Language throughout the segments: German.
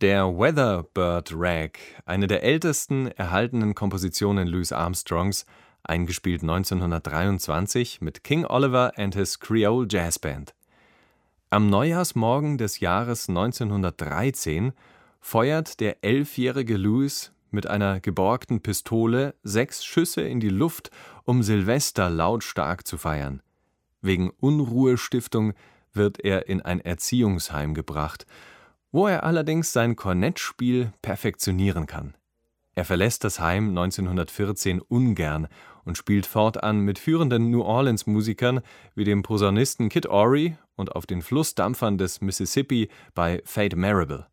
Der Weatherbird Rag, eine der ältesten erhaltenen Kompositionen Louis Armstrongs, eingespielt 1923 mit King Oliver and his Creole Jazz Band. Am Neujahrsmorgen des Jahres 1913 feuert der 11-jährige Louis mit einer geborgten Pistole 6 Schüsse in die Luft, um Silvester lautstark zu feiern. Wegen Unruhestiftung wird er in ein Erziehungsheim gebracht, wo er allerdings sein Kornettspiel perfektionieren kann. Er verlässt das Heim 1914 ungern und spielt fortan mit führenden New-Orleans-Musikern wie dem Posaunisten Kid Ory und auf den Flussdampfern des Mississippi bei Fate Marable.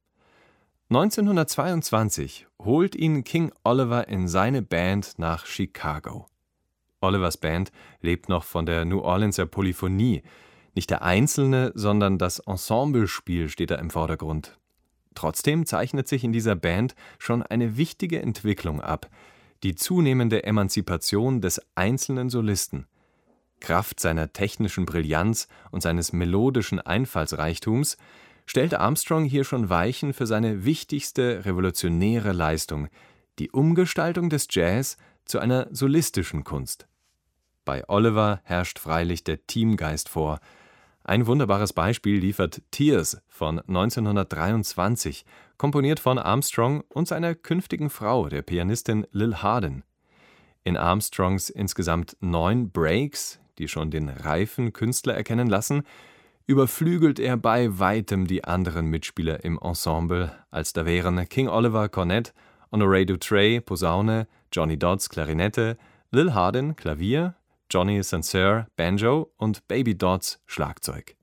1922 holt ihn King Oliver in seine Band nach Chicago. Olivers Band lebt noch von der New Orleanser Polyphonie. Nicht der einzelne, sondern das Ensemblespiel steht da im Vordergrund. Trotzdem zeichnet sich in dieser Band schon eine wichtige Entwicklung ab: die zunehmende Emanzipation des einzelnen Solisten. Kraft seiner technischen Brillanz und seines melodischen Einfallsreichtums stellt Armstrong hier schon Weichen für seine wichtigste revolutionäre Leistung: die Umgestaltung des Jazz zu einer solistischen Kunst. Bei Oliver herrscht freilich der Teamgeist vor. Ein wunderbares Beispiel liefert Tears von 1923, komponiert von Armstrong und seiner künftigen Frau, der Pianistin Lil Hardin. In Armstrongs insgesamt 9 Breaks, die schon den reifen Künstler erkennen lassen, überflügelt er bei weitem die anderen Mitspieler im Ensemble, als da wären King Oliver Kornett, Honoré Dautrey Posaune, Johnny Dodds Klarinette, Lil Hardin Klavier, Johnny St. Cyr Banjo und Baby Dodds Schlagzeug.